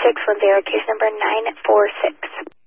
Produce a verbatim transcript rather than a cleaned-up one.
six one zero, case number nine four six.